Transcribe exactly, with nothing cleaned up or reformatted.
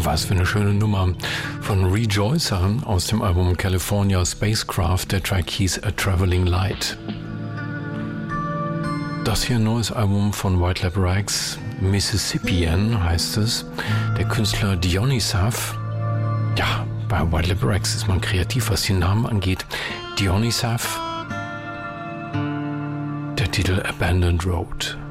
Was für eine schöne Nummer von Rejoicer aus dem Album California Spacecraft. Der Track hieß A Traveling Light. Das hier ein neues Album von White Lab Rags. Mississippian heißt es. Der Künstler Dionysav. Ja, bei White Lab Rags ist man kreativ, was den Namen angeht. Dionysav. Der Titel Abandoned Road.